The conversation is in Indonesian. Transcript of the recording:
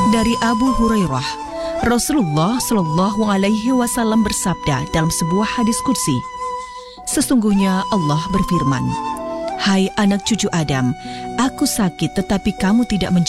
Dari Abu Hurairah, Rasulullah Shallallahu Alaihi Wasallam bersabda dalam sebuah hadis qudsi, sesungguhnya Allah berfirman, "Hai anak cucu Adam, aku sakit tetapi kamu tidak